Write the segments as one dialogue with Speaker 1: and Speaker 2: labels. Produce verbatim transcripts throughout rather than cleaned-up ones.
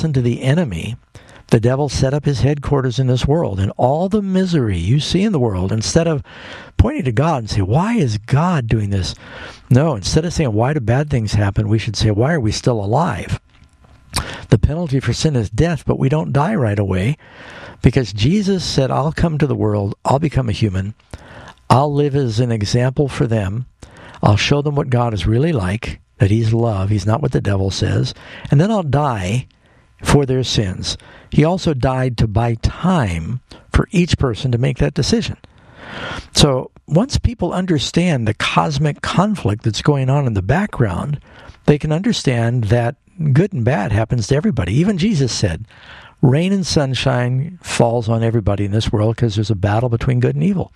Speaker 1: to the enemy, the devil set up his headquarters in this world, and all the misery you see in the world, instead of pointing to God and say, why is God doing this? No, instead of saying, why do bad things happen, we should say, why are we still alive? The penalty for sin is death, but we don't die right away, because Jesus said, I'll come to the world, I'll become a human, I'll live as an example for them, I'll show them what God is really like, that he's love, he's not what the devil says, and then I'll die for their sins. He also died to buy time for each person to make that decision. So once people understand the cosmic conflict that's going on in the background, they can understand that good and bad happens to everybody. Even Jesus said, rain and sunshine falls on everybody in this world because there's a battle between good and evil.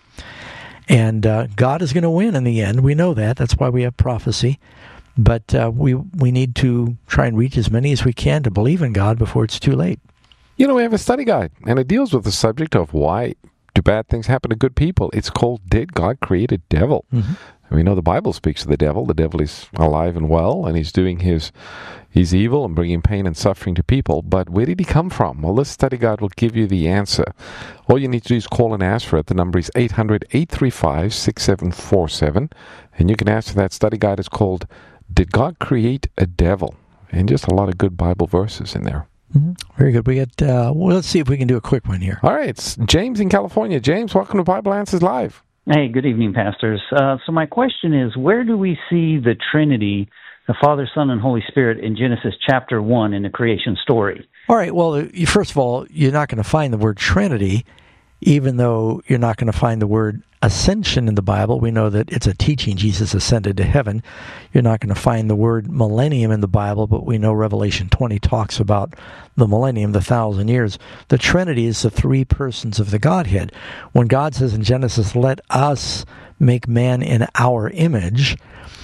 Speaker 1: And uh, God is going to win in the end. We know that. That's why we have prophecy. But uh, we we need to try and reach as many as we can to believe in God before it's too late.
Speaker 2: You know, we have a study guide, and it deals with the subject of why do bad things happen to good people. It's called Did God Create a Devil? Mm-hmm. We know the Bible speaks of the devil. The devil is alive and well, and he's doing his, he's evil and bringing pain and suffering to people. But where did he come from? Well, this study guide will give you the answer. All you need to do is call and ask for it. The number is eight hundred, eight three five, six seven four seven, and you can ask for that study guide. It's called Did God Create a Devil? And just a lot of good Bible verses in there.
Speaker 1: Mm-hmm. Very good. We get. Uh, well, let's see if we can do a quick one here.
Speaker 2: All right, it's James in California. James, welcome to Bible Answers Live.
Speaker 3: Hey, good evening, pastors. Uh, so my question is, where do we see the Trinity, the Father, Son, and Holy Spirit in Genesis chapter one in the creation story?
Speaker 1: All right, well, you, first of all, you're not going to find the word Trinity, even though you're not going to find the word ascension in the Bible. We know that it's a teaching. Jesus ascended to heaven. You're not going to find the word millennium in the Bible, but we know Revelation twenty talks about the millennium, the thousand years. The Trinity is the three persons of the Godhead. When God says in Genesis, let us make man in our image,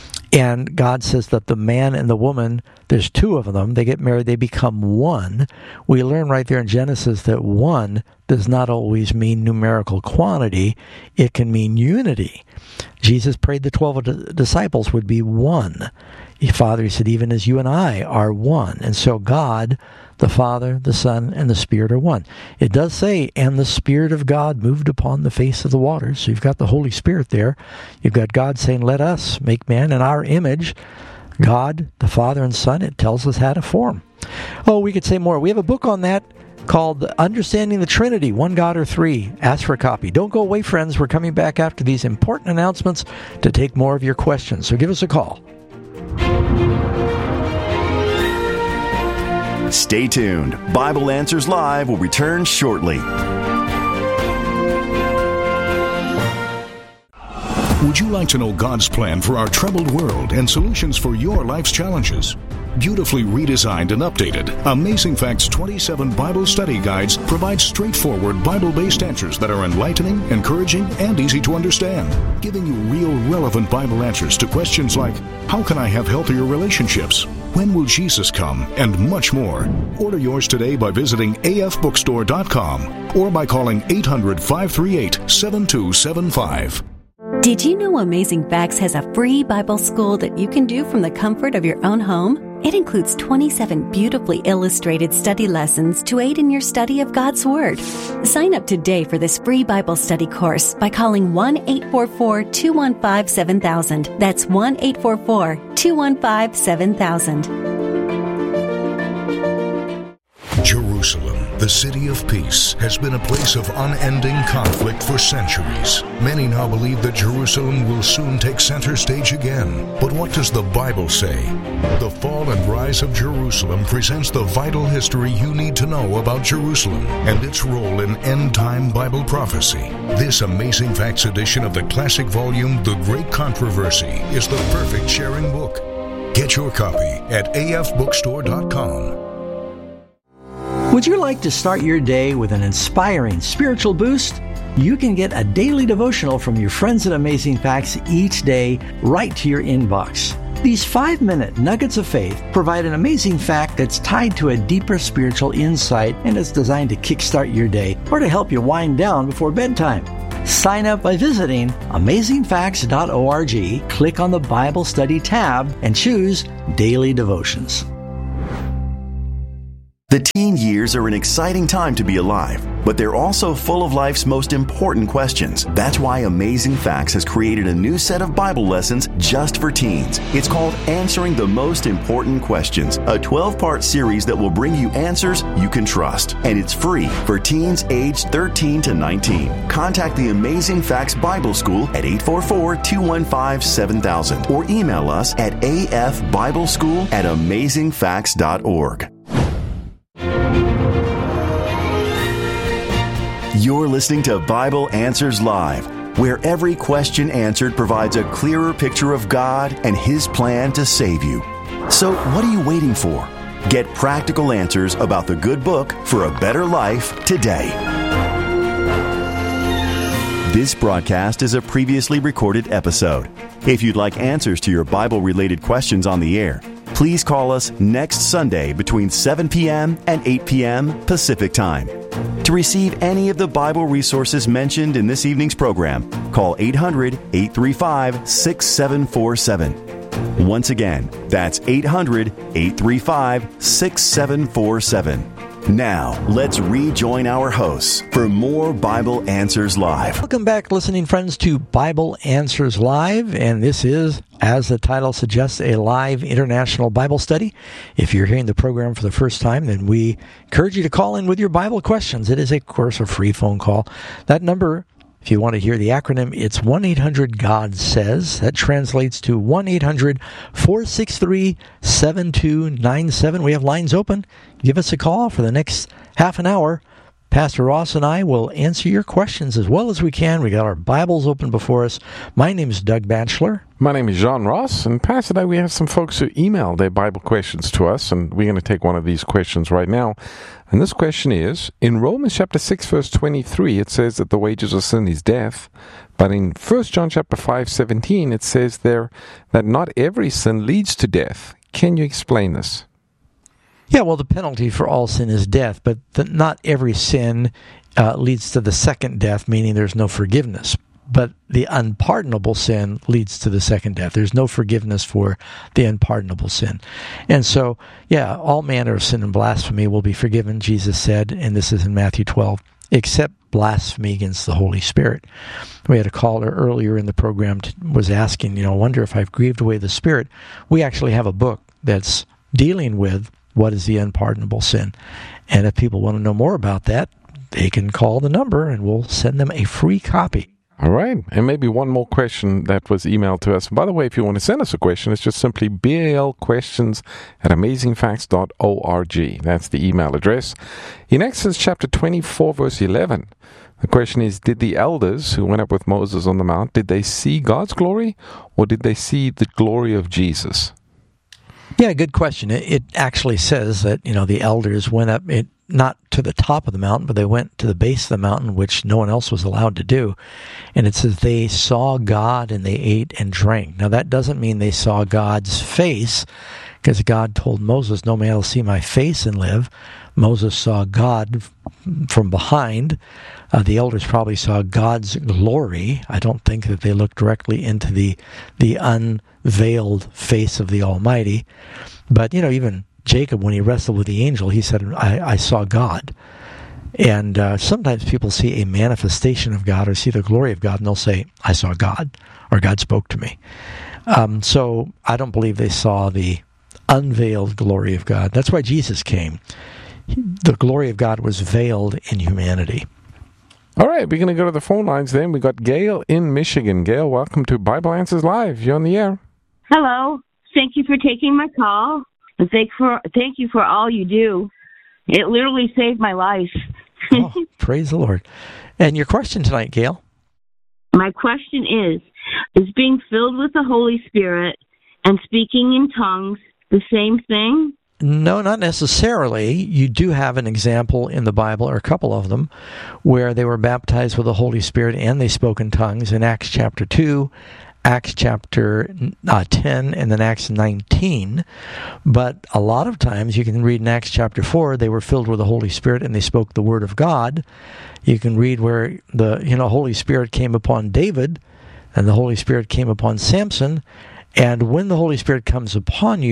Speaker 1: and God says that the man and the woman, there's two of them, they get married, they become one. We learn right there in Genesis that one does not always mean numerical quantity. It can mean unity. Jesus prayed the twelve disciples would be one. Father, he said, even as you and I are one. And so God, the Father, the Son, and the Spirit are one. It does say, and the Spirit of God moved upon the face of the waters. So you've got the Holy Spirit there. You've got God saying, let us make man in our image. God, the Father and Son, it tells us how to form. Oh, we could say more. We have a book on that called Understanding the Trinity, One God or Three. Ask for a copy. Don't go away, friends. We're coming back after these important announcements to take more of your questions. So give us a call.
Speaker 4: Stay tuned. Bible Answers Live will return shortly.
Speaker 5: Would you like to know God's plan for our troubled world and solutions for your life's challenges? Beautifully redesigned and updated, Amazing Facts twenty-seven Bible Study Guides provide straightforward Bible-based answers that are enlightening, encouraging, and easy to understand, giving you real, relevant Bible answers to questions like, how can I have healthier relationships? When will Jesus come? And much more. Order yours today by visiting A F bookstore dot com or by calling eight hundred, five three eight, seven two seven five.
Speaker 6: Did you know Amazing Facts has a free Bible school that you can do from the comfort of your own home? It includes twenty-seven beautifully illustrated study lessons to aid in your study of God's Word. Sign up today for this free Bible study course by calling one eight four four, two one five, seven thousand. That's one eight four four, two one five, seven thousand.
Speaker 5: Jerusalem, the city of peace, has been a place of unending conflict for centuries. Many now believe that Jerusalem will soon take center stage again. But what does the Bible say? The Fall and Rise of Jerusalem presents the vital history you need to know about Jerusalem and its role in end-time Bible prophecy. This Amazing Facts edition of the classic volume, The Great Controversy, is the perfect sharing book. Get your copy at A F bookstore dot com.
Speaker 1: Would you like to start your day with an inspiring spiritual boost? You can get a daily devotional from your friends at Amazing Facts each day right to your inbox. These five-minute nuggets of faith provide an amazing fact that's tied to a deeper spiritual insight and is designed to kickstart your day or to help you wind down before bedtime. Sign up by visiting amazing facts dot org, click on the Bible Study tab, and choose Daily Devotions.
Speaker 4: The teen years are an exciting time to be alive, but they're also full of life's most important questions. That's why Amazing Facts has created a new set of Bible lessons just for teens. It's called Answering the Most Important Questions, a twelve-part series that will bring you answers you can trust. And it's free for teens aged thirteen to nineteen. Contact the Amazing Facts Bible School at eight four four, two one five, seven thousand or email us at afbibleschool at amazing facts dot org. You're listening to Bible Answers Live, where every question answered provides a clearer picture of God and His plan to save you. So what are you waiting for? Get practical answers about the good book for a better life today. This broadcast is a previously recorded episode. If you'd like answers to your Bible-related questions on the air, please call us next Sunday between seven p.m. and eight p.m. Pacific Time. To receive any of the Bible resources mentioned in this evening's program, call eight hundred, eight three five, six seven four seven. Once again, that's eight hundred, eight three five, six seven four seven. Now, let's rejoin our hosts for more Bible Answers Live.
Speaker 1: Welcome back, listening friends, to Bible Answers Live, and this is, as the title suggests, a live international Bible study. If you're hearing the program for the first time, then we encourage you to call in with your Bible questions. It is, of course, a free phone call. That number, if you want to hear the acronym, it's one eight hundred God says. That translates to one eight hundred, four six three, seven two nine seven. We have lines open. Give us a call for the next half an hour. Pastor Ross and I will answer your questions as well as we can. We got our Bibles open before us. My name is Doug Batchelor.
Speaker 2: My name is John Ross, and Pastor, today we have some folks who emailed their Bible questions to us, and we're going to take one of these questions right now. And this question is, in Romans chapter six, verse twenty-three, it says that the wages of sin is death, but in First John chapter five, seventeen, it says there that not every sin leads to death. Can you explain this?
Speaker 1: Yeah, well, the penalty for all sin is death, but the, not every sin uh, leads to the second death, meaning there's no forgiveness. But the unpardonable sin leads to the second death. There's no forgiveness for the unpardonable sin. And so, yeah, all manner of sin and blasphemy will be forgiven, Jesus said, and this is in Matthew twelve, except blasphemy against the Holy Spirit. We had a caller earlier in the program t- was asking, you know, I wonder if I've grieved away the Spirit. We actually have a book that's dealing with what is the unpardonable sin. And if people want to know more about that, they can call the number and we'll send them a free copy.
Speaker 2: All right. And maybe one more question that was emailed to us. By the way, if you want to send us a question, it's just simply B A L questions at amazing facts dot org. That's the email address. In Exodus chapter twenty-four, verse eleven, the question is, did the elders who went up with Moses on the mount, did they see God's glory or did they see the glory of Jesus?
Speaker 1: Yeah, good question. It, it actually says that, you know, the elders went up, it, not to the top of the mountain, but they went to the base of the mountain, which no one else was allowed to do. And it says they saw God and they ate and drank. Now, that doesn't mean they saw God's face, because God told Moses, no man will see my face and live. Moses saw God from behind. Uh, the elders probably saw God's glory. I don't think that they looked directly into the the unveiled face of the Almighty. But, you know, even Jacob, when he wrestled with the angel, he said, I, I saw God. And uh, sometimes people see a manifestation of God or see the glory of God, and they'll say, I saw God, or God spoke to me. Um, so I don't believe they saw the unveiled glory of God. That's why Jesus came. The glory of God was veiled in humanity.
Speaker 2: All right, we're going to go to the phone lines then. We got Gail in Michigan. Gail, welcome to Bible Answers Live. You're on the air.
Speaker 7: Hello. Thank you for taking my call. And thank for thank you for all you do. It literally saved my life.
Speaker 1: Oh, praise the Lord. And your question tonight, Gail?
Speaker 7: My question is, is being filled with the Holy Spirit and speaking in tongues the same thing?
Speaker 1: No, not necessarily. You do have an example in the Bible, or a couple of them, where they were baptized with the Holy Spirit and they spoke in tongues in Acts chapter two, Acts chapter uh, ten, and then Acts nineteen. But a lot of times, you can read in Acts chapter four, they were filled with the Holy Spirit and they spoke the word of God. You can read where the you know Holy Spirit came upon David, and the Holy Spirit came upon Samson. And when the Holy Spirit comes upon you,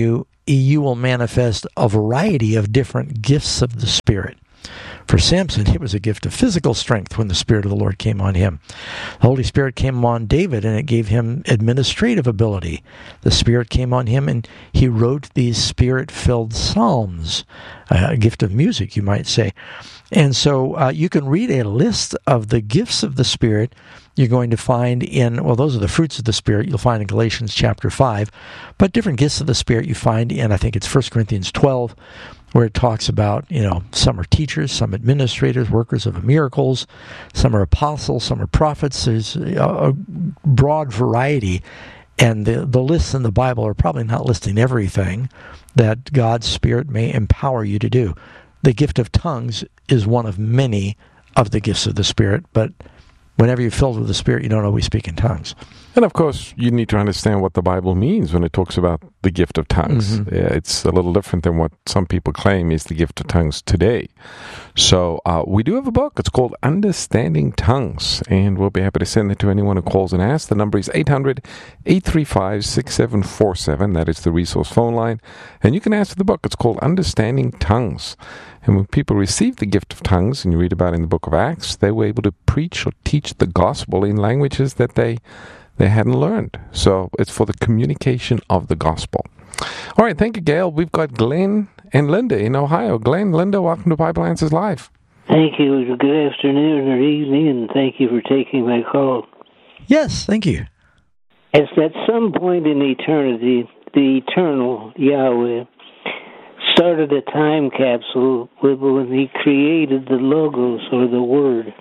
Speaker 1: you will manifest a variety of different gifts of the Spirit. For Samson, it was a gift of physical strength when the Spirit of the Lord came on him. The Holy Spirit came on David, and it gave him administrative ability. The Spirit came on him, and he wrote these Spirit-filled psalms, a gift of music, you might say. And so uh, you can read a list of the gifts of the Spirit you're going to find in, well, those are the fruits of the Spirit you'll find in Galatians chapter five, but different gifts of the Spirit you find in, I think it's First Corinthians twelve, where it talks about, you know, some are teachers, some administrators, workers of miracles, some are apostles, some are prophets. There's a broad variety, and the, the lists in the Bible are probably not listing everything that God's Spirit may empower you to do. The gift of tongues is one of many of the gifts of the Spirit, but whenever you're filled with the Spirit, you don't always speak in tongues.
Speaker 2: And of course, you need to understand what the Bible means when it talks about the gift of tongues. Mm-hmm. Yeah, it's a little different than what some people claim is the gift of tongues today. So uh, we do have a book. It's called Understanding Tongues, and we'll be happy to send it to anyone who calls and asks. The number is eight hundred, eight three five, six seven four seven. That is the resource phone line. And you can ask for the book. It's called Understanding Tongues. And when people receive the gift of tongues, and you read about it in the book of Acts, they were able to preach or teach the gospel in languages that they they hadn't learned. So it's for the communication of the gospel. All right, thank you, Gail. We've got Glenn and Linda in Ohio. Glenn, Linda, welcome to Bible Answers Live.
Speaker 8: Thank you. Good afternoon or evening, and thank you for taking my call.
Speaker 1: Yes, thank you.
Speaker 8: As at some point in eternity, the eternal Yahweh started a time capsule when he created the Logos, or the Word.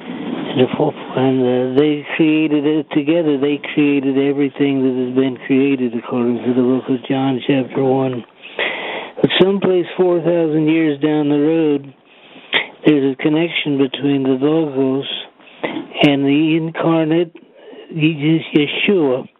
Speaker 8: And uh, they created it together. They created everything that has been created, according to the book of John, chapter one. But someplace four thousand years down the road, there's a connection between the Logos and the incarnate Yeshua.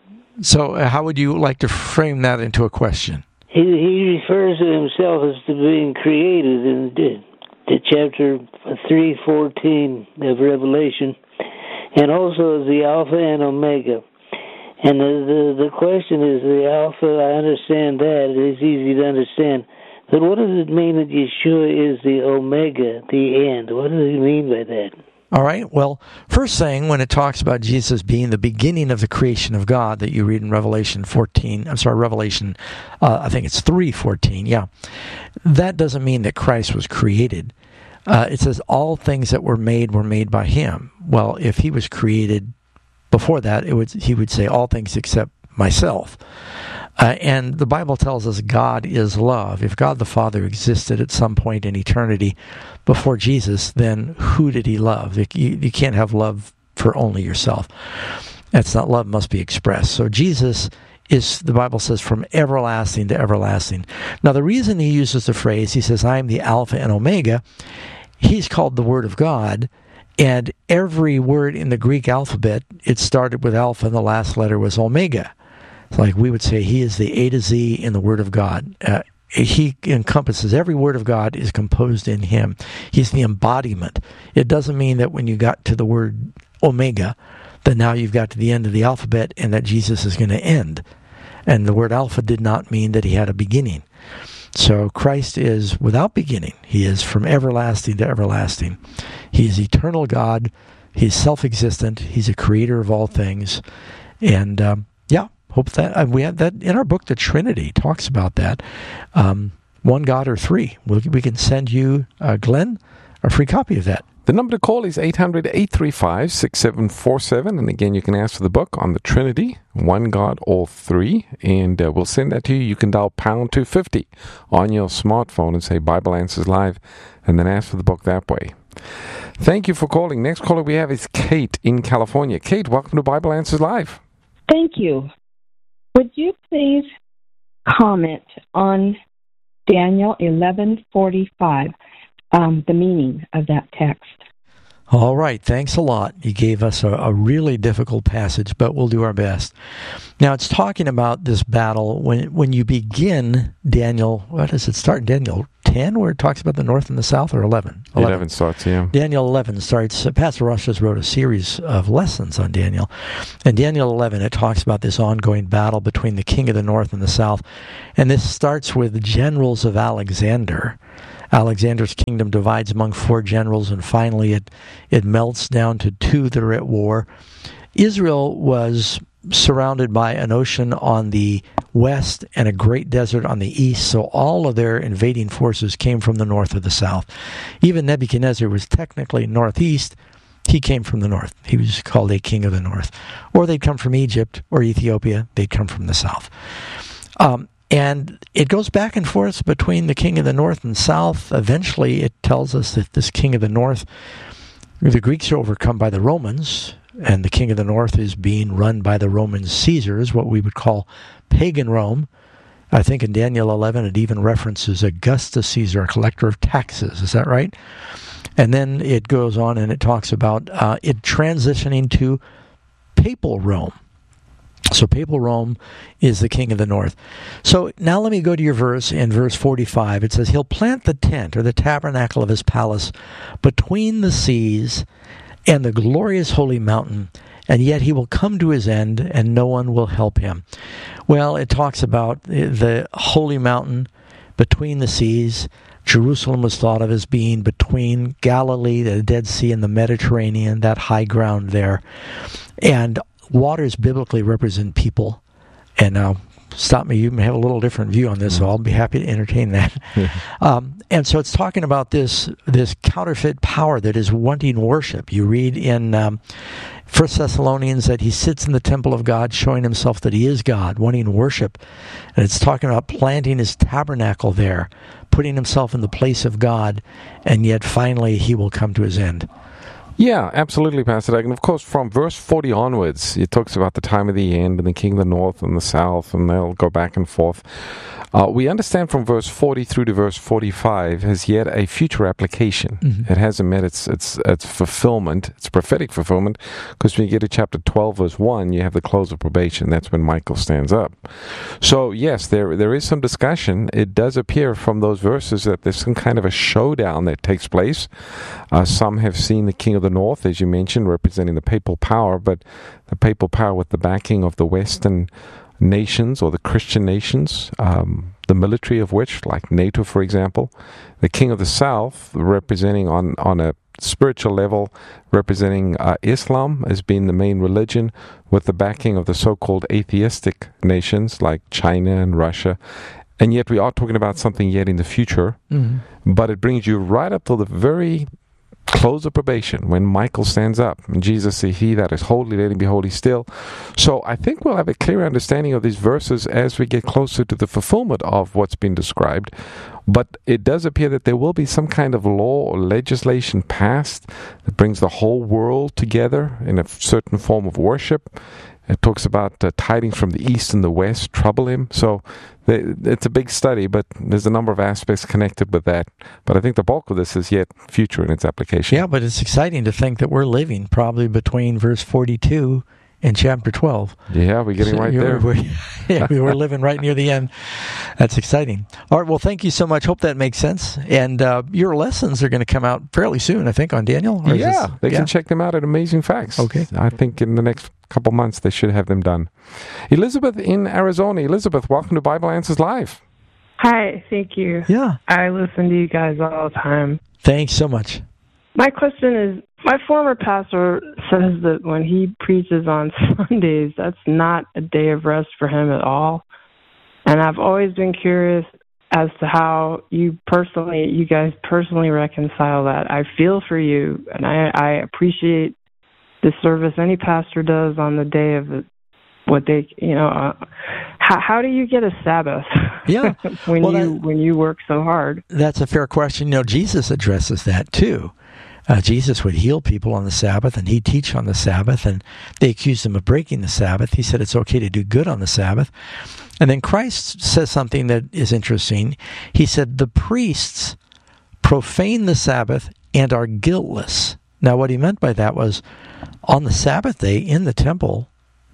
Speaker 1: So uh, how would you like to frame that into a question?
Speaker 8: He, he refers to himself as to being created in the chapter three fourteen of Revelation, and also as the Alpha and Omega. And the, the, the question is, the Alpha, I understand that, it is easy to understand, but what does it mean that Yeshua is the Omega, the end? What does he mean by that?
Speaker 1: All right, well, first thing, when it talks about Jesus being the beginning of the creation of God that you read in Revelation fourteen, I'm sorry, Revelation, uh, I think it's three fourteen, yeah, that doesn't mean that Christ was created. Uh, it says all things that were made were made by him. Well, if he was created before that, it would he would say all things except myself. Uh, and the Bible tells us God is love. If God the Father existed at some point in eternity before Jesus, then who did he love? You, you can't have love for only yourself. That's not love, must be expressed. So Jesus is, the Bible says, from everlasting to everlasting. Now, the reason he uses the phrase, he says, I am the Alpha and Omega, he's called the Word of God, and every word in the Greek alphabet, it started with Alpha and the last letter was Omega. It's like we would say he is the A to Z in the Word of God. Uh, he encompasses, every word of God is composed in him. He's the embodiment. It doesn't mean that when you got to the word Omega, that now you've got to the end of the alphabet and that Jesus is going to end. And the word Alpha did not mean that he had a beginning. So Christ is without beginning. He is from everlasting to everlasting. He is eternal God. He's self-existent. He's a creator of all things. And um, yeah, hope that uh, we have that in our book. The Trinity talks about that. Um, one God or three. We'll, we can send you, uh, Glenn, a free copy of that.
Speaker 2: The number to call is eight hundred, eight three five, six seven four seven. And again, you can ask for the book on the Trinity, one God, all three. And uh, we'll send that to you. You can dial pound two fifty on your smartphone and say Bible Answers Live, and then ask for the book that way. Thank you for calling. Next caller we have is Kate in California. Kate, welcome to Bible Answers Live.
Speaker 9: Thank you. Would you please comment on Daniel eleven forty-five? Um, the meaning of that text.
Speaker 1: All right, thanks a lot. You gave us a, a really difficult passage, but we'll do our best. Now, it's talking about this battle when when you begin Daniel, what does it start? Daniel ten where it talks about the north and the south, or eleven?
Speaker 2: eleven, eleven starts, yeah.
Speaker 1: Daniel eleven starts. Uh, Pastor Ross just wrote a series of lessons on Daniel. And Daniel eleven, it talks about this ongoing battle between the king of the north and the south. And this starts with the generals of Alexander. Alexander's kingdom divides among four generals, and finally it, it melts down to two that are at war. Israel was surrounded by an ocean on the west and a great desert on the east, so all of their invading forces came from the north or the south. Even Nebuchadnezzar was technically northeast. He came from the north. He was called a king of the north. Or they'd come from Egypt or Ethiopia. They'd come from the south. Um, and it goes back and forth between the king of the north and south. Eventually, it tells us that this king of the north, the Greeks are overcome by the Romans, and the king of the north is being run by the Roman Caesars, what we would call pagan Rome. I think in Daniel eleven it even references Augustus Caesar, a collector of taxes. Is that right? And then it goes on and it talks about uh, it transitioning to papal Rome. So papal Rome is the king of the north. So now let me go to your verse in verse forty-five. It says, he'll plant the tent or the tabernacle of his palace between the seas and the glorious holy mountain, and yet he will come to his end, and no one will help him. Well, it talks about the holy mountain between the seas. Jerusalem was thought of as being between Galilee, the Dead Sea, and the Mediterranean, that high ground there. And waters biblically represent people. And now, stop me, you may have a little different view on this, so I'll be happy to entertain that. um, and so it's talking about this this counterfeit power that is wanting worship. You read in um, First Thessalonians that he sits in the temple of God, showing himself that he is God, wanting worship. And it's talking about planting his tabernacle there, putting himself in the place of God, and yet finally he will come to his end.
Speaker 2: Yeah, absolutely, Pastor Doug. And of course, from verse forty onwards, it talks about the time of the end and the king of the north and the south, and they'll go back and forth. Uh, we understand from verse forty through to verse forty-five has yet a future application. Mm-hmm. It hasn't met its its its fulfillment, its prophetic fulfillment, because when you get to chapter twelve, verse one, you have the close of probation. That's when Michael stands up. So, yes, there there is some discussion. It does appear from those verses that there's some kind of a showdown that takes place. Uh, some have seen the king of the north, as you mentioned, representing the papal power, but the papal power with the backing of the Western nations or the Christian nations, um, the military of which, like NATO, for example. The king of the south, representing on, on a spiritual level, representing uh, Islam as being the main religion, with the backing of the so-called atheistic nations like China and Russia. And yet we are talking about something yet in the future, mm-hmm. but it brings you right up to the very close of probation when Michael stands up and Jesus says, he that is holy, let him be holy still. So I think we'll have a clear understanding of these verses as we get closer to the fulfillment of what's been described. But it does appear that there will be some kind of law or legislation passed that brings the whole world together in a certain form of worship. It talks about uh, tidings from the east and the west trouble him. So the, it's a big study, but there's a number of aspects connected with that. But I think the bulk of this is yet future in its application.
Speaker 1: Yeah, but it's exciting to think that we're living probably between verse forty-two and chapter twelve.
Speaker 2: Yeah, we're getting so right there.
Speaker 1: We're, yeah, we were living right near the end. That's exciting. All right, well, thank you so much. Hope that makes sense. And uh, your lessons are going to come out fairly soon, I think, on Daniel.
Speaker 2: Or yeah, this, they yeah? can check them out at Amazing Facts.
Speaker 1: Okay.
Speaker 2: I think in the next couple months they should have them done. Elizabeth in Arizona. Elizabeth, welcome to Bible Answers Live.
Speaker 10: Hi, thank you.
Speaker 1: Yeah.
Speaker 10: I listen to you guys all the time.
Speaker 1: Thanks so much.
Speaker 10: My question is, my former pastor says that when he preaches on Sundays, that's not a day of rest for him at all. And I've always been curious as to how you personally, you guys personally reconcile that. I feel for you, and I, I appreciate the service any pastor does on the day of the, what they, you know, uh, how, how do you get a Sabbath?
Speaker 1: Yeah,
Speaker 10: when
Speaker 1: well,
Speaker 10: you
Speaker 1: that,
Speaker 10: when you work so hard.
Speaker 1: That's a fair question. You know, Jesus addresses that too. Uh, Jesus would heal people on the Sabbath, and he'd teach on the Sabbath, and they accused him of breaking the Sabbath. He said it's okay to do good on the Sabbath. And then Christ says something that is interesting. He said, the priests profane the Sabbath and are guiltless. Now, what he meant by that was, on the Sabbath day in the temple,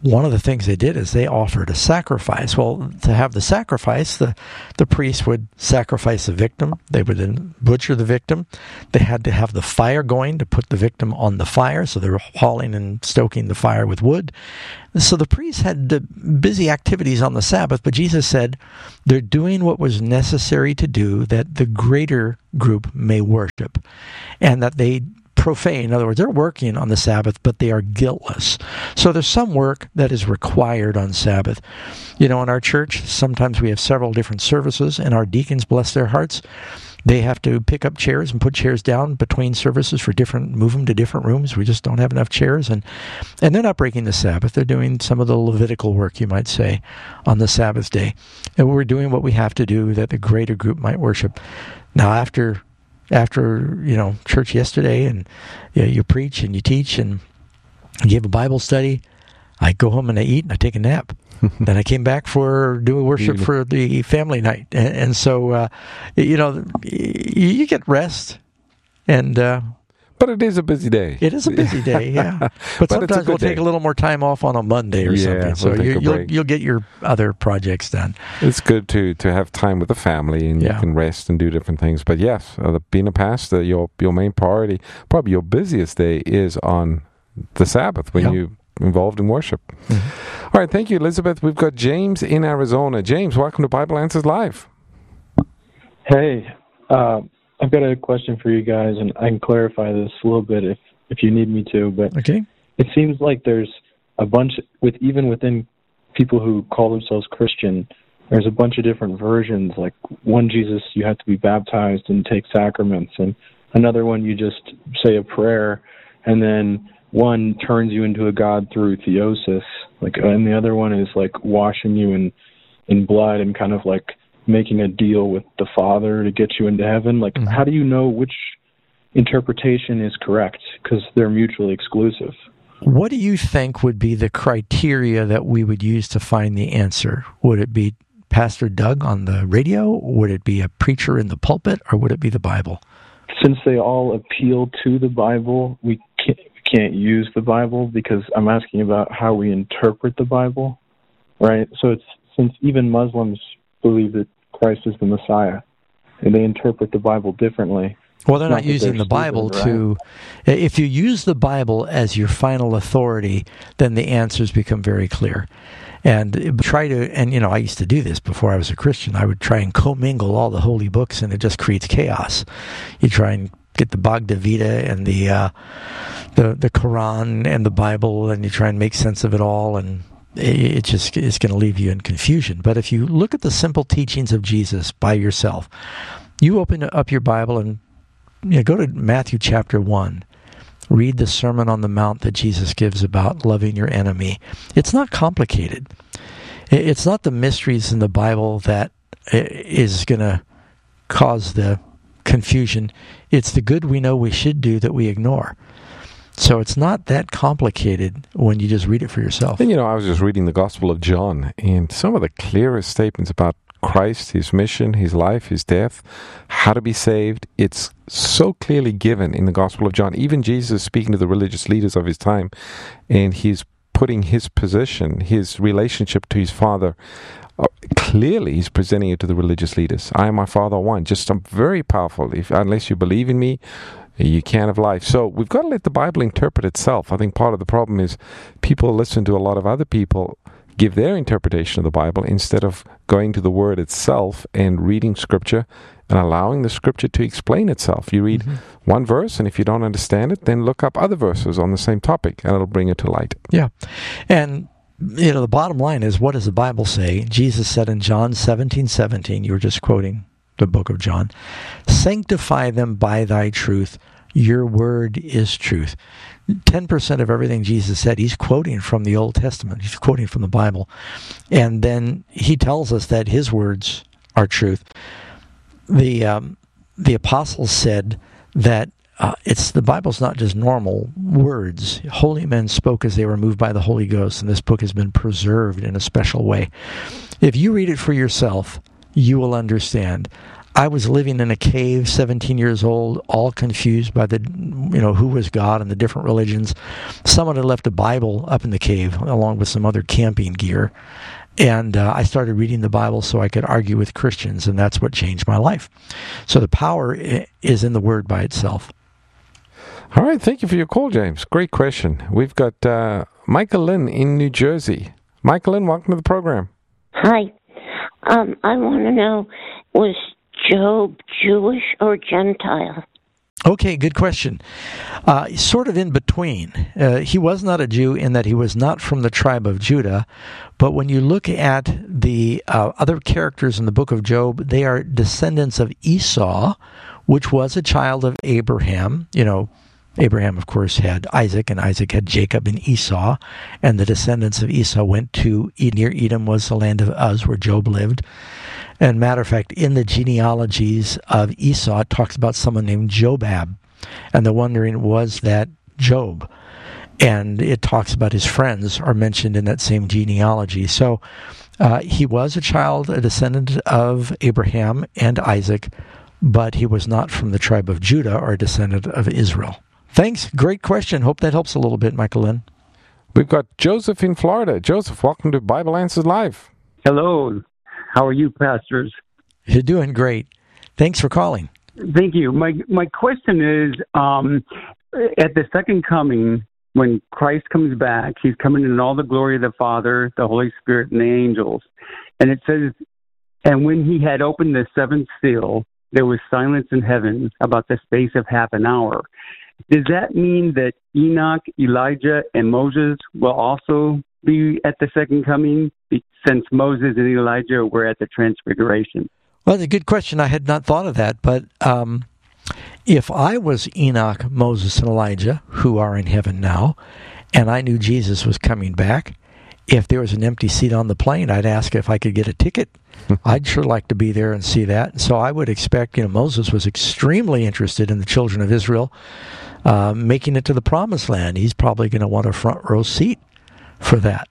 Speaker 1: one of the things they did is they offered a sacrifice. Well, to have the sacrifice, the, the priest would sacrifice the victim. They would then butcher the victim. They had to have the fire going to put the victim on the fire, so they were hauling and stoking the fire with wood. So the priests had the busy activities on the Sabbath, but Jesus said they're doing what was necessary to do that the greater group may worship, and that they profane. In other words, they're working on the Sabbath, but they are guiltless. So there's some work that is required on Sabbath. You know, in our church, sometimes we have several different services, and our deacons, bless their hearts, they have to pick up chairs and put chairs down between services for different, move them to different rooms. We just don't have enough chairs. And, and they're not breaking the Sabbath. They're doing some of the Levitical work, you might say, on the Sabbath day. And we're doing what we have to do that the greater group might worship. Now, after After, you know, church yesterday, and you know, you preach and you teach and you give a Bible study, I go home and I eat and I take a nap. Then I came back for do a worship for the family night. And, and so, uh, you know, you, you get rest. And uh,
Speaker 2: But it is a busy day.
Speaker 1: It is a busy day, yeah. But, but sometimes we'll day. take a little more time off on a Monday or
Speaker 2: yeah,
Speaker 1: something. So
Speaker 2: we'll
Speaker 1: you, you'll you'll get your other projects done.
Speaker 2: It's good to, to have time with the family, and yeah. you can rest and do different things. But yes, uh, being a pastor, your your main priority, probably your busiest day, is on the Sabbath when yep. you're involved in worship. Mm-hmm. All right, thank you, Elizabeth. We've got James in Arizona. James, welcome to Bible Answers Live.
Speaker 11: Hey, uh, I've got a question for you guys, and I can clarify this a little bit if, if you need me to. But
Speaker 1: okay.
Speaker 11: It seems like there's a bunch, with even within people who call themselves Christian, there's a bunch of different versions. Like one Jesus, you have to be baptized and take sacraments, and another one you just say a prayer, and then one turns you into a god through theosis. Like, and the other one is like washing you in in blood and kind of like making a deal with the Father to get you into heaven. Like, mm-hmm. how do you know which interpretation is correct? Because they're mutually exclusive.
Speaker 1: What do you think would be the criteria that we would use to find the answer? Would it be Pastor Doug on the radio? Would it be a preacher in the pulpit? Or would it be the Bible?
Speaker 11: Since they all appeal to the Bible, we can't, we can't use the Bible, because I'm asking about how we interpret the Bible, right? So it's, since even Muslims believe that Christ is the Messiah, and they interpret the Bible differently.
Speaker 1: Well, they're not, not using the Bible to... Right? If you use the Bible as your final authority, then the answers become very clear. And try to... And, you know, I used to do this before I was a Christian. I would try and commingle all the holy books, and it just creates chaos. You try and get the Bhagavad Gita and the, uh, the, the Quran and the Bible, and you try and make sense of it all, and it just is going to leave you in confusion. But if you look at the simple teachings of Jesus by yourself, you open up your Bible and you know, go to Matthew chapter one. Read the Sermon on the Mount that Jesus gives about loving your enemy. It's not complicated. It's not the mysteries in the Bible that is going to cause the confusion. It's the good we know we should do that we ignore. So it's not that complicated when you just read it for yourself.
Speaker 2: And, you know, I was just reading the Gospel of John, and some of the clearest statements about Christ, his mission, his life, his death, how to be saved, it's so clearly given in the Gospel of John. Even Jesus speaking to the religious leaders of his time, and he's putting his position, his relationship to his Father, uh, clearly he's presenting it to the religious leaders. I and my Father are one. Just um, very powerful. If, unless you believe in me, you can't have life. So we've got to let the Bible interpret itself. I think part of the problem is people listen to a lot of other people give their interpretation of the Bible instead of going to the Word itself and reading Scripture and allowing the Scripture to explain itself. You read mm-hmm. one verse, and if you don't understand it, then look up other verses on the same topic, and it'll bring it to light.
Speaker 1: Yeah. And, you know, the bottom line is, what does the Bible say? Jesus said in John seventeen seventeen, you were just quoting the book of John, sanctify them by thy truth. Your word is truth. ten percent of everything Jesus said, he's quoting from the Old Testament. He's quoting from the Bible. And then he tells us that his words are truth. The um, the apostles said that uh, it's the Bible's not just normal words. Holy men spoke as they were moved by the Holy Ghost, and this book has been preserved in a special way. If you read it for yourself, you will understand. I was living in a cave, seventeen years old, all confused by the, you know, who was God and the different religions. Someone had left a Bible up in the cave along with some other camping gear. And uh, I started reading the Bible so I could argue with Christians, and that's what changed my life. So the power is in the Word by itself.
Speaker 2: All right, thank you for your call, James. Great question. We've got uh, Michael Lynn in New Jersey. Michael Lynn, welcome to the program.
Speaker 12: Hi. Um, I want to know, was Job Jewish or Gentile?
Speaker 1: Okay, good question. Uh, sort of in between. Uh, he was not a Jew in that he was not from the tribe of Judah, but when you look at the uh, other characters in the book of Job, they are descendants of Esau, which was a child of Abraham. You know, Abraham, of course, had Isaac, and Isaac had Jacob and Esau, and the descendants of Esau went to, near Edom was the land of Uz, where Job lived. And matter of fact, in the genealogies of Esau, it talks about someone named Jobab. And the wondering, was that Job? And it talks about his friends are mentioned in that same genealogy. So uh, he was a child, a descendant of Abraham and Isaac, but he was not from the tribe of Judah or a descendant of Israel. Thanks. Great question. Hope that helps a little bit, Michael Lynn.
Speaker 2: We've got Joseph in Florida. Joseph, welcome to Bible Answers Live.
Speaker 13: Hello. How are you, pastors?
Speaker 1: You're doing great. Thanks for calling.
Speaker 13: Thank you. My my question is, um, at the second coming, when Christ comes back, he's coming in all the glory of the Father, the Holy Spirit, and the angels. And it says, and when he had opened the seventh seal, there was silence in heaven about the space of half an hour. Does that mean that Enoch, Elijah, and Moses will also be at the second coming, since Moses and Elijah were at the Transfiguration?
Speaker 1: Well, that's a good question. I had not thought of that, but um, if I was Enoch, Moses, and Elijah, who are in heaven now, and I knew Jesus was coming back, if there was an empty seat on the plane, I'd ask if I could get a ticket. I'd sure like to be there and see that. So I would expect, you know, Moses was extremely interested in the children of Israel uh, making it to the Promised Land. He's probably going to want a front row seat for that.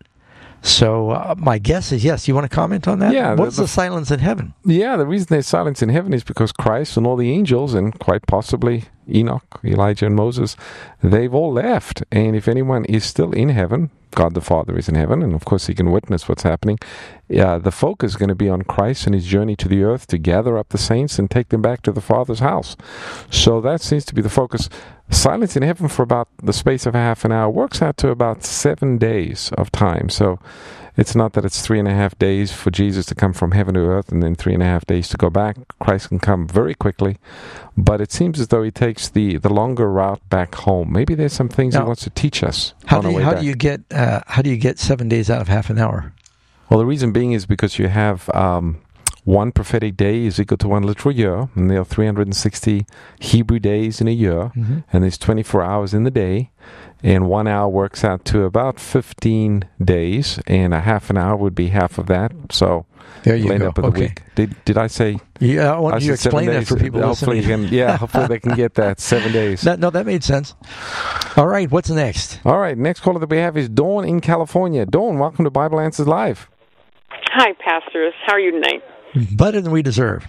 Speaker 1: So uh, my guess is yes. You want to comment on that?
Speaker 2: Yeah.
Speaker 1: What's
Speaker 2: the,
Speaker 1: the, the silence in heaven?
Speaker 2: Yeah, the reason there's silence in heaven is because Christ and all the angels, and quite possibly Enoch, Elijah, and Moses, they've all left. And if anyone is still in heaven, God the Father is in heaven, and of course he can witness what's happening. Uh, the focus is going to be on Christ and his journey to the earth to gather up the saints and take them back to the Father's house. So that seems to be the focus. Silence in heaven for about the space of a half an hour works out to about seven days of time. So it's not that it's three and a half days for Jesus to come from heaven to earth and then three and a half days to go back. Christ can come very quickly, but it seems as though he takes the, the longer route back home. Maybe there's some things now, he wants to teach us.
Speaker 1: How do you, how do you get uh, how do you get seven days out of half an hour?
Speaker 2: Well, the reason being is because you have um, one prophetic day is equal to one literal year, and there are three hundred sixty Hebrew days in a year, mm-hmm. and there's twenty-four hours in the day, and one hour works out to about fifteen days, and a half an hour would be half of that. So
Speaker 1: there you
Speaker 2: end
Speaker 1: go.
Speaker 2: up with
Speaker 1: Okay.
Speaker 2: a week. Did did I say?
Speaker 1: Yeah, I want you to explain that for people
Speaker 2: hopefully
Speaker 1: listening.
Speaker 2: Can, yeah, hopefully they can get that seven days.
Speaker 1: That, no, that made sense. All right, what's next?
Speaker 2: All right, next caller that we have is Dawn in California. Dawn, welcome to Bible Answers Live.
Speaker 14: Hi, pastors. How are you tonight?
Speaker 1: Better than we deserve.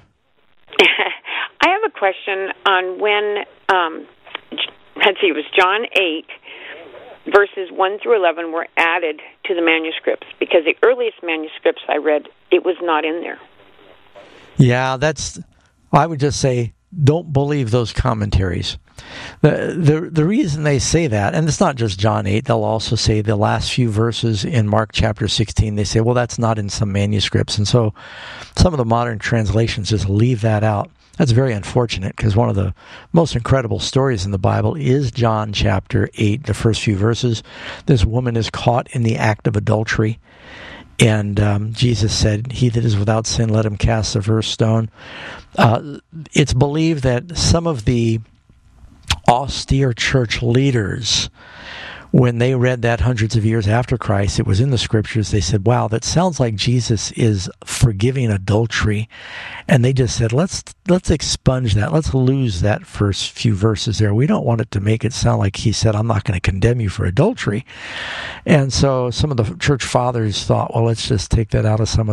Speaker 14: I have a question on when, um, let's see, it was John eight, verses one through eleven were added to the manuscripts, because the earliest manuscripts I read, it was not in there.
Speaker 1: Yeah, that's, I would just say, don't believe those commentaries. The, the the reason they say that, and it's not just John eight, they'll also say the last few verses in Mark chapter sixteen, they say, well, that's not in some manuscripts. And so some of the modern translations just leave that out. That's very unfortunate, because one of the most incredible stories in the Bible is John chapter eight, the first few verses. This woman is caught in the act of adultery. And um, Jesus said, he that is without sin, let him cast the first stone. Uh, it's believed that some of the austere church leaders, when they read that hundreds of years after Christ, it was in the scriptures, they said, wow, that sounds like Jesus is forgiving adultery. And they just said, let's let's expunge that. Let's lose that first few verses there. We don't want it to make it sound like he said, I'm not going to condemn you for adultery. And so some of the church fathers thought, well, let's just take that out of some of the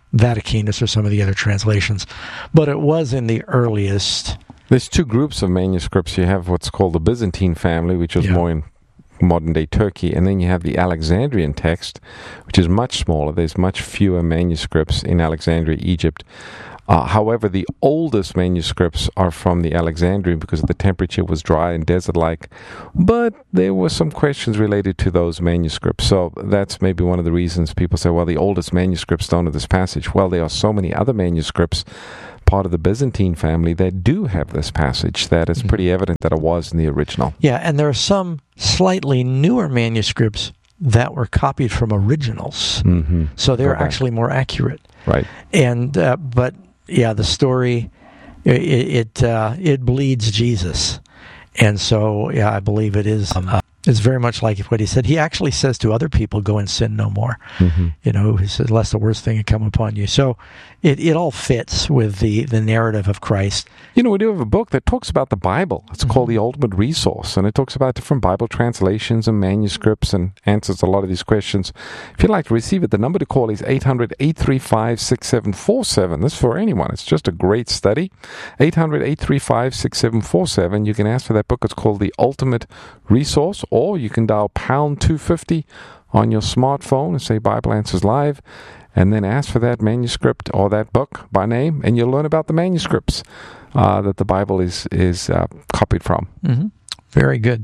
Speaker 1: Vaticanus or some of the other translations. But it was in the earliest.
Speaker 2: There's two groups of manuscripts. You have what's called the Byzantine family, which was yeah. more in modern-day Turkey, and then you have the Alexandrian text, which is much smaller. There's much fewer manuscripts in Alexandria, Egypt. Uh, however, the oldest manuscripts are from the Alexandrian because the temperature was dry and desert-like, but there were some questions related to those manuscripts. So that's maybe one of the reasons people say, well, the oldest manuscripts don't have this passage. Well, there are so many other manuscripts, part of the Byzantine family, that do have this passage, that it's pretty evident that it was in the original.
Speaker 1: Yeah, and there are some slightly newer manuscripts that were copied from originals.
Speaker 2: Mm-hmm.
Speaker 1: So they're
Speaker 2: okay.
Speaker 1: actually more accurate.
Speaker 2: Right.
Speaker 1: And, uh, but... Yeah, the story, it it, uh, it bleeds Jesus. And so, yeah, I believe it is uh, it's very much like what he said. He actually says to other people, go and sin no more.
Speaker 2: Mm-hmm.
Speaker 1: You know, he says, lest the worst thing had come upon you. So it, it all fits with the, the narrative of Christ.
Speaker 2: You know, we do have a book that talks about the Bible. It's mm-hmm. called The Ultimate Resource, and it talks about different Bible translations and manuscripts and answers a lot of these questions. If you'd like to receive it, the number to call is eight hundred, eight three five, six seven four seven. This is for anyone. It's just a great study. eight hundred, eight three five, six seven four seven. You can ask for that book. It's called The Ultimate Resource, or you can dial pound two fifty on your smartphone and say Bible Answers Live, and then ask for that manuscript or that book by name, and you'll learn about the manuscripts uh, that the Bible is is uh, copied from.
Speaker 1: Mm-hmm. Very good.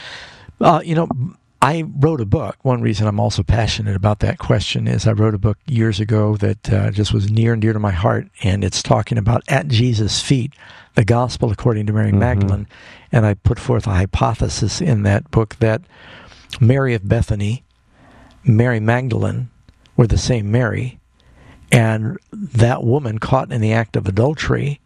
Speaker 1: Uh, you know, I wrote a book. One reason I'm also passionate about that question is I wrote a book years ago that uh, just was near and dear to my heart, and it's talking about At Jesus' Feet, the Gospel according to Mary mm-hmm. Magdalene. And I put forth a hypothesis in that book that Mary of Bethany, Mary Magdalene were the same Mary, and that woman caught in the act of adultery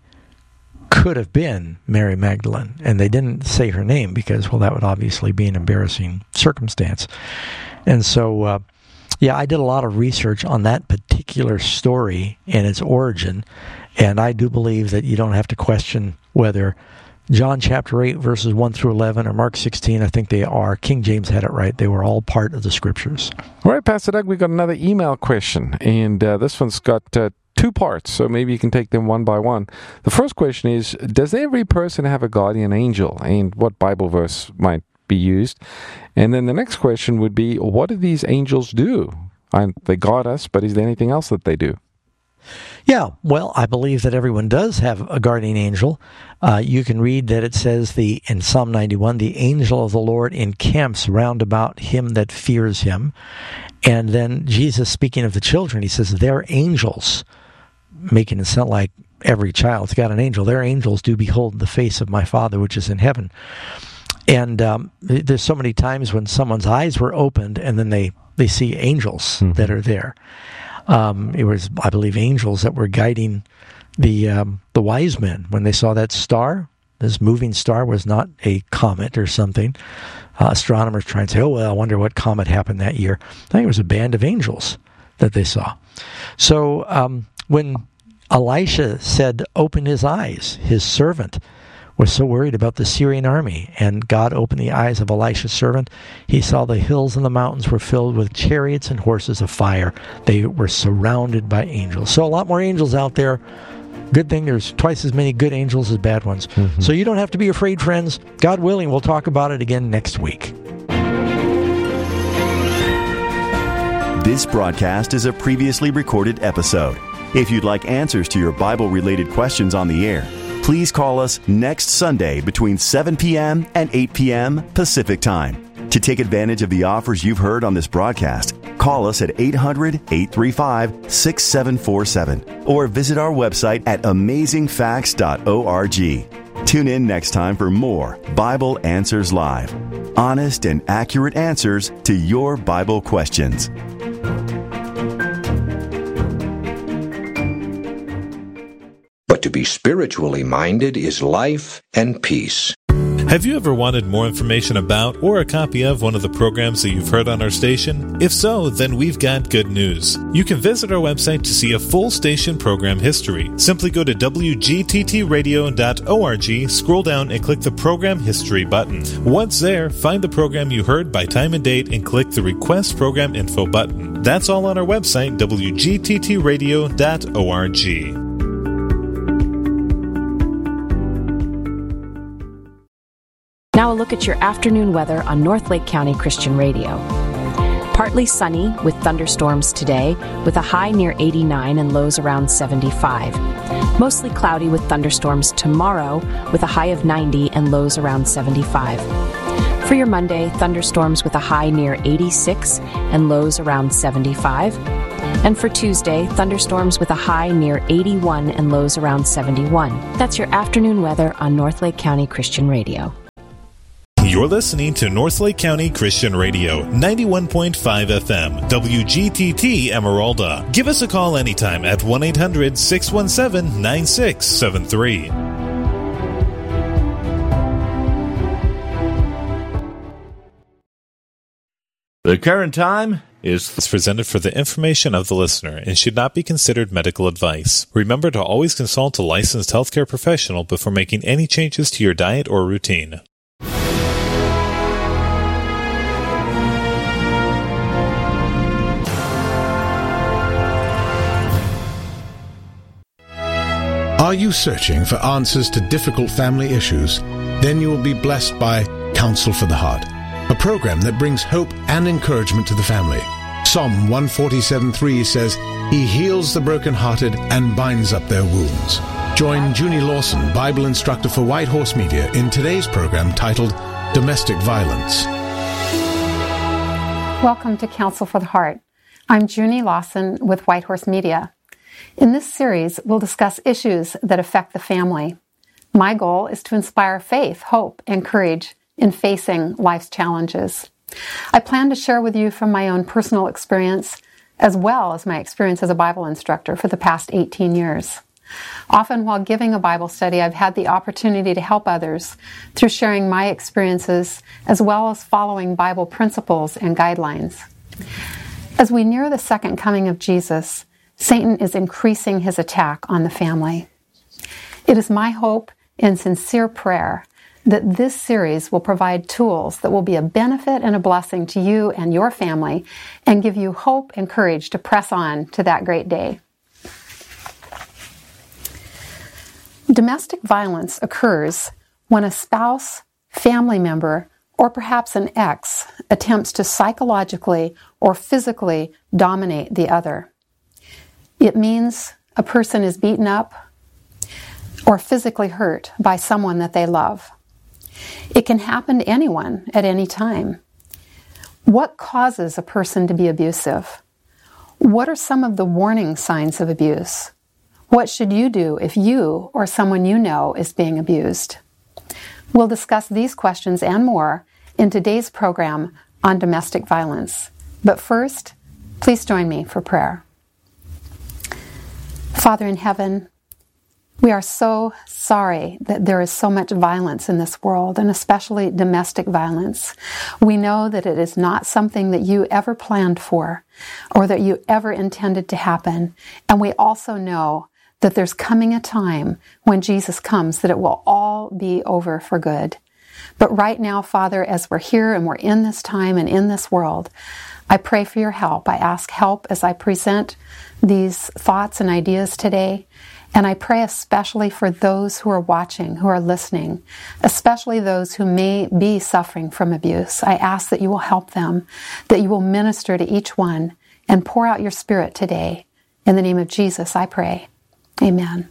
Speaker 1: could have been Mary Magdalene. And they didn't say her name because, well, that would obviously be an embarrassing circumstance. And so, uh, yeah, I did a lot of research on that particular story and its origin, and I do believe that you don't have to question whether John chapter eight, verses one through eleven, or Mark sixteen, I think they are. King James had it right. They were all part of the Scriptures.
Speaker 2: All right, Pastor Doug, we've got another email question, and uh, this one's got uh, two parts, so maybe you can take them one by one. The first question is, does every person have a guardian angel, and what Bible verse might be used? And then the next question would be, what do these angels do? And they guard us, but is there anything else that they do?
Speaker 1: Yeah, well, I believe that everyone does have a guardian angel. Uh, you can read that it says the in Psalm ninety-one, the angel of the Lord encamps round about him that fears him. And then Jesus, speaking of the children, he says, their angels, making it sound like every child's got an angel. Their angels do behold the face of my Father which is in heaven. And um, there's so many times when someone's eyes were opened and then they, they see angels mm-hmm. that are there. Um, it was, I believe, angels that were guiding the um, the wise men when they saw that star. This moving star was not a comet or something. Uh, astronomers try and say, oh, well, I wonder what comet happened that year. I think it was a band of angels that they saw. So um, when Elisha said, open his eyes, his servant was so worried about the Syrian army, and God opened the eyes of Elisha's servant. He saw the hills and the mountains were filled with chariots and horses of fire. They were surrounded by angels. So a lot more angels out there. Good thing there's twice as many good angels as bad ones. Mm-hmm. So you don't have to be afraid, friends. God willing, we'll talk about it again next week.
Speaker 4: This broadcast is a previously recorded episode. If you'd like answers to your Bible-related questions on the air, please call us next Sunday between seven p.m. and eight p.m. Pacific Time. To take advantage of the offers you've heard on this broadcast, call us at eight hundred, eight three five, six seven four seven or visit our website at amazing facts dot org. Tune in next time for more Bible Answers Live. Honest and accurate answers to your Bible questions.
Speaker 15: But to be spiritually minded is life and peace. Have you ever wanted more information about or a copy of one of the programs that you've heard on our station? If so, then we've got good news. You can visit our website to see a full station program history. Simply go to w g t t radio dot org, scroll down and click the Program History button. Once there, find the program you heard by time and date and click the Request Program Info button. That's all on our website, w g t t radio dot org.
Speaker 16: Now a look at your afternoon weather on North Lake County Christian Radio. Partly sunny with thunderstorms today, with a high near eighty-nine and lows around seventy-five. Mostly cloudy with thunderstorms tomorrow, with a high of ninety and lows around seventy-five. For your Monday, thunderstorms with a high near eighty-six and lows around seventy-five. And for Tuesday, thunderstorms with a high near eighty-one and lows around seventy-one. That's your afternoon weather on North Lake County Christian Radio.
Speaker 15: You're listening to North Lake County Christian Radio, ninety-one point five F M, W G T T Emeralda. Give us a call anytime at one eight hundred six one seven nine six seven three.
Speaker 17: The current time is
Speaker 15: presented for the information of the listener and should not be considered medical advice. Remember to always consult a licensed healthcare professional before making any changes to your diet or routine.
Speaker 18: Are you searching for answers to difficult family issues? Then you will be blessed by Counsel for the Heart, a program that brings hope and encouragement to the family. Psalm one forty-seven three says, He heals the brokenhearted and binds up their wounds. Join Junie Lawson, Bible instructor for White Horse Media, in today's program titled Domestic Violence.
Speaker 19: Welcome to Counsel for the Heart. I'm Junie Lawson with White Horse Media. In this series, we'll discuss issues that affect the family. My goal is to inspire faith, hope, and courage in facing life's challenges. I plan to share with you from my own personal experience, as well as my experience as a Bible instructor for the past eighteen years. Often while giving a Bible study, I've had the opportunity to help others through sharing my experiences, as well as following Bible principles and guidelines. As we near the second coming of Jesus, Satan is increasing his attack on the family. It is my hope and sincere prayer that this series will provide tools that will be a benefit and a blessing to you and your family and give you hope and courage to press on to that great day. Domestic violence occurs when a spouse, family member, or perhaps an ex attempts to psychologically or physically dominate the other. It means a person is beaten up or physically hurt by someone that they love. It can happen to anyone at any time. What causes a person to be abusive? What are some of the warning signs of abuse? What should you do if you or someone you know is being abused? We'll discuss these questions and more in today's program on domestic violence. But first, please join me for prayer. Father in heaven, we are so sorry that there is so much violence in this world, and especially domestic violence. We know that it is not something that you ever planned for or that you ever intended to happen. And we also know that there's coming a time when Jesus comes that it will all be over for good. But right now, Father, as we're here and we're in this time and in this world, I pray for your help. I ask help as I present these thoughts and ideas today. And I pray especially for those who are watching, who are listening, especially those who may be suffering from abuse. I ask that you will help them, that you will minister to each one and pour out your Spirit today. In the name of Jesus, I pray. Amen.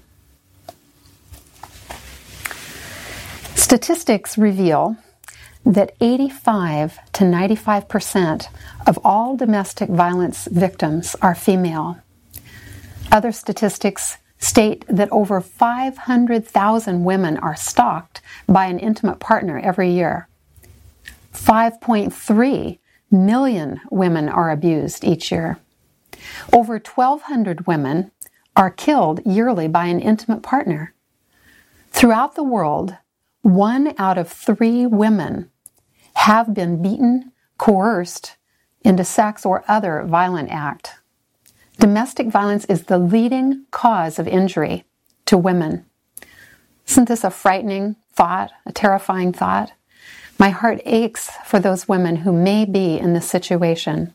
Speaker 19: Statistics reveal that eighty-five to ninety-five percent of all domestic violence victims are female. Other statistics state that over five hundred thousand women are stalked by an intimate partner every year. five point three million women are abused each year. Over twelve hundred women are killed yearly by an intimate partner. Throughout the world, one out of three women have been beaten, coerced into sex or other violent act. Domestic violence is the leading cause of injury to women. Isn't this a frightening thought, a terrifying thought? My heart aches for those women who may be in this situation.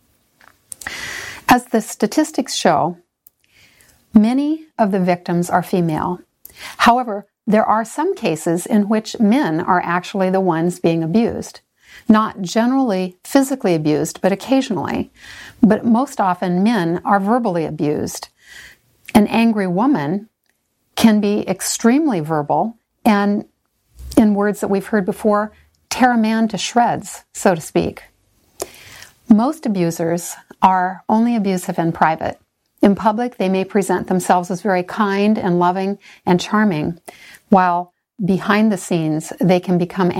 Speaker 19: As the statistics show, many of the victims are female. However, there are some cases in which men are actually the ones being abused. Not generally physically abused, but occasionally. But most often men are verbally abused. An angry woman can be extremely verbal and, in words that we've heard before, tear a man to shreds, so to speak. Most abusers are only abusive in private. In public, they may present themselves as very kind and loving and charming, while behind the scenes, they can become